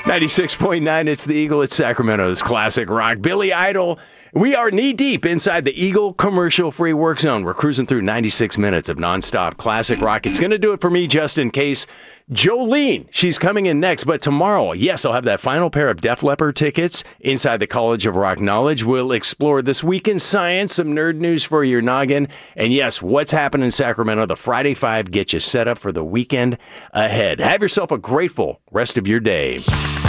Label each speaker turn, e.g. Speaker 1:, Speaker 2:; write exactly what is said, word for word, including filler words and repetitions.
Speaker 1: ninety-six point nine, it's the Eagle. It's Sacramento's classic rock. Billy Idol. We are knee-deep inside the Eagle commercial-free work zone. We're cruising through ninety-six minutes of nonstop classic rock. It's going to do it for me, just in case. Jolene, she's coming in next. But tomorrow, yes, I'll have that final pair of Def Leppard tickets inside the College of Rock Knowledge. We'll explore this week in science, some nerd news for your noggin. And yes, what's happening in Sacramento, the Friday Five, get you set up for the weekend ahead. Have yourself a grateful rest of your day.